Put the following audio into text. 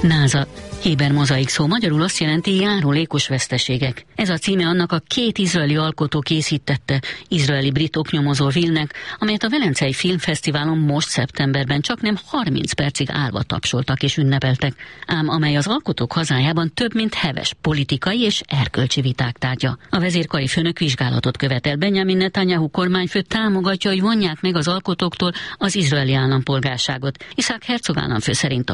NASA. Héber mozaik szó magyarul azt jelenti járulékos veszteségek. Ez a címe annak a 2 izraeli alkotó készítette izraeli brit oknyomozó-filmnek, amelyet a Velencei Filmfesztiválon most szeptemberben csaknem 30 percig állva tapsoltak és ünnepeltek, ám amely az alkotók hazájában több mint heves politikai és erkölcsi viták tárgya. A vezérkari főnök vizsgálatot követel. Benjamin Netanyahu kormányfő támogatja, hogy vonják meg az alkotóktól az izraeli állampolgárságot. Itzhak Herzog államfő szerint